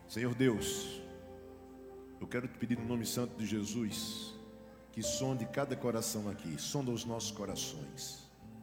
Senhor Deus, eu quero te pedir no nome santo de Jesus, que sonde cada coração aqui, sonda os nossos corações.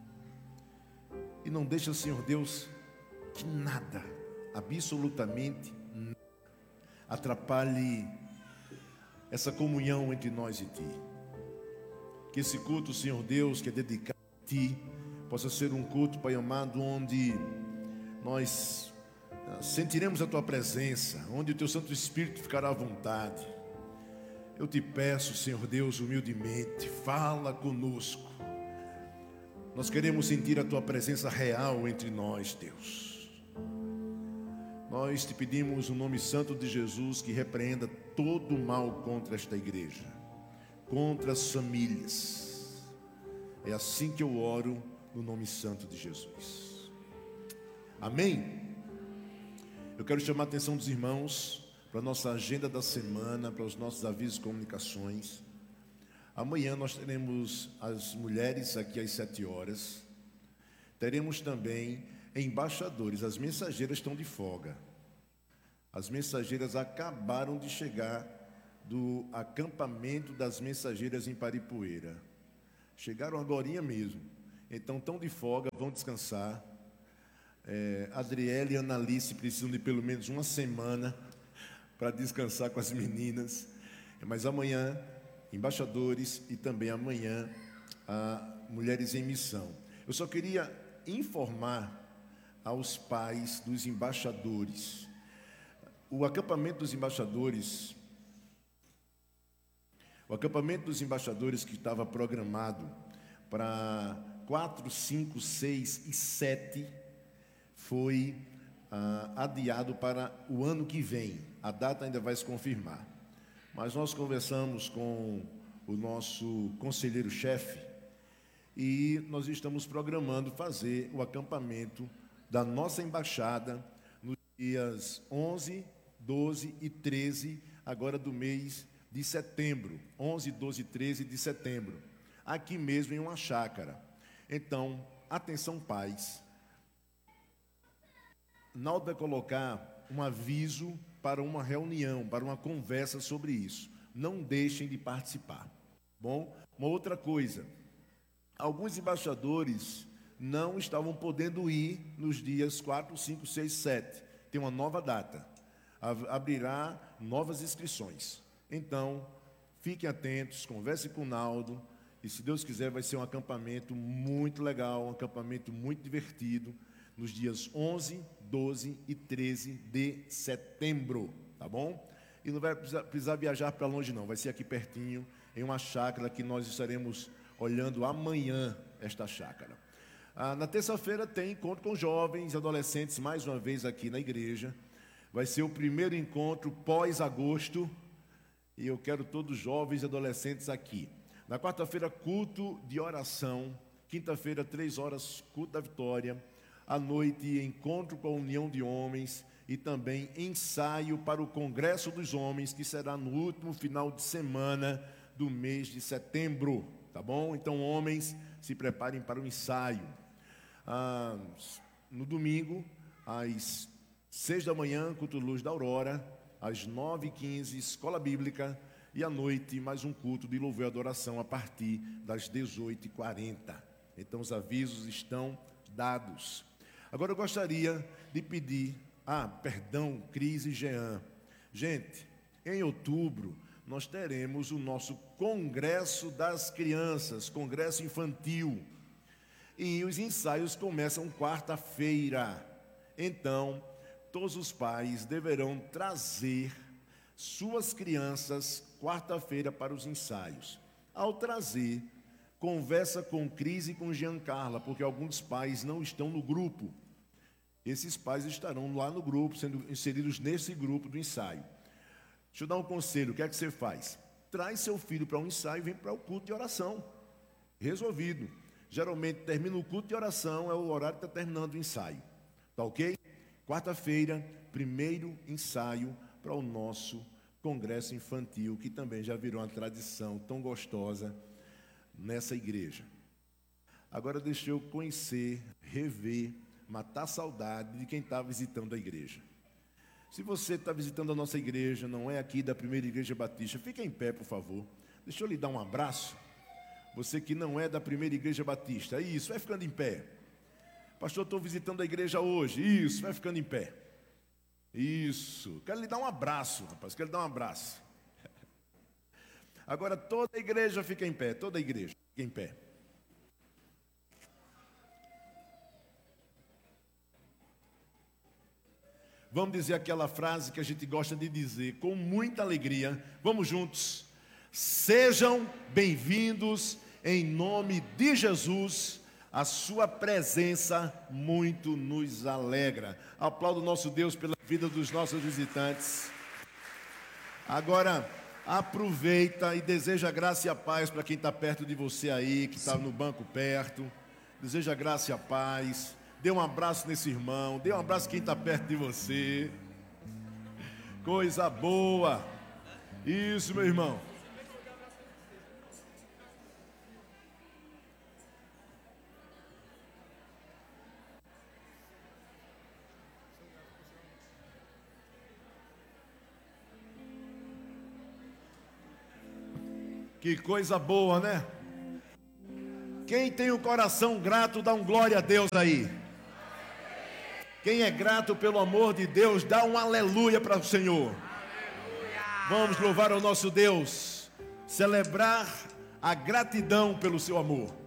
E não deixa, Senhor Deus, que nada, absolutamente nada, atrapalhe essa comunhão entre nós e Ti. Que esse culto, Senhor Deus, que é dedicado a Ti, possa ser um culto, Pai amado, onde nós sentiremos a Tua presença, onde o Teu Santo Espírito ficará à vontade. Eu te peço, Senhor Deus, humildemente, fala conosco. Nós queremos sentir a Tua presença real entre nós, Deus. Nós te pedimos no nome santo de Jesus que repreenda todo o mal contra esta igreja, contra as famílias. É assim que eu oro no nome santo de Jesus. Amém? Eu quero chamar a atenção dos irmãos para a nossa agenda da semana, para os nossos avisos e comunicações. Amanhã nós teremos as mulheres aqui às 7 horas. Teremos também embaixadores. As mensageiras estão de folga. As mensageiras acabaram de chegar do acampamento das mensageiras em Paripueira. Chegaram agorinha mesmo. Então estão de folga, vão descansar. Adriele e Analice precisam de pelo menos uma semana para descansar com as meninas. Mas amanhã, embaixadores, e também amanhã, mulheres em missão. Eu só queria informar aos pais dos embaixadores. O acampamento dos embaixadores que estava programado para 4, 5, 6 e 7 foi adiado para o ano que vem. A data ainda vai se confirmar. Mas nós conversamos com o nosso conselheiro-chefe e nós estamos programando fazer o acampamento da nossa embaixada nos dias 11, 12 e 13, agora do mês de setembro. 11, 12 e 13 de setembro. Aqui mesmo em uma chácara. Então, atenção pais. Naldo vai colocar um aviso para uma reunião, para uma conversa sobre isso. Não deixem de participar. Bom, uma outra coisa. Alguns embaixadores não estavam podendo ir nos dias 4, 5, 6, 7. Tem uma nova data. Abrirá novas inscrições. Então, fiquem atentos, conversem com o Naldo. E se Deus quiser, vai ser um acampamento muito legal, um acampamento muito divertido, nos dias 11, 12 e 13 de setembro, tá bom? E não vai precisar viajar para longe não, vai ser aqui pertinho, em uma chácara que nós estaremos olhando amanhã, esta chácara. Na terça-feira tem encontro com jovens e adolescentes, mais uma vez aqui na igreja. Vai ser o primeiro encontro pós-agosto, e eu quero todos os jovens e adolescentes aqui. Na quarta-feira, culto de oração. Quinta-feira, 3 horas, culto da vitória. À noite, encontro com a união de homens e também ensaio para o Congresso dos Homens, que será no último final de semana do mês de setembro, tá bom? Então, homens, se preparem para o ensaio. No domingo, às 6 da manhã, culto Luz da Aurora, às 9h15, escola bíblica, e à noite, mais um culto de louvor e adoração a partir das 18h40. Então, os avisos estão dados. Agora eu gostaria de pedir, Cris e Jean. Gente, em outubro nós teremos o nosso Congresso das Crianças, Congresso Infantil. E os ensaios começam quarta-feira. Então, todos os pais deverão trazer suas crianças quarta-feira para os ensaios. Ao trazer, conversa com Cris e com Giancarla, porque alguns pais não estão no grupo. Esses pais estarão lá no grupo, sendo inseridos nesse grupo do ensaio. Deixa eu dar um conselho, o que é que você faz? Traz seu filho para um ensaio e vem para o culto de oração. Resolvido. Geralmente termina o culto de oração, é o horário que está terminando o ensaio. Tá ok? Quarta-feira, primeiro ensaio para o nosso congresso infantil, que também já virou uma tradição tão gostosa nessa igreja. Agora deixa eu conhecer, rever, matar a saudade de quem está visitando a igreja. Se você está visitando a nossa igreja, não é aqui da Primeira Igreja Batista, fica em pé, por favor. Deixa eu lhe dar um abraço. Você que não é da Primeira Igreja Batista, isso, vai ficando em pé. Pastor, estou visitando a igreja hoje, isso, vai ficando em pé. Isso, quero lhe dar um abraço, rapaz, quero lhe dar um abraço. Agora toda a igreja fica em pé, toda a igreja fica em pé. Vamos dizer aquela frase que a gente gosta de dizer com muita alegria. Vamos juntos. Sejam bem-vindos em nome de Jesus. A sua presença muito nos alegra. Aplaudo o nosso Deus pela vida dos nossos visitantes. Agora, aproveita e deseja graça e a paz para quem está perto de você aí, que está no banco perto. Deseja graça e a paz. Dê um abraço nesse irmão, dê um abraço quem está perto de você. Coisa boa. Isso, meu irmão. Que coisa boa, né? Quem tem o coração grato, dá um glória a Deus aí. Quem é grato pelo amor de Deus, dá um aleluia para o Senhor. Aleluia. Vamos louvar o nosso Deus, celebrar a gratidão pelo seu amor.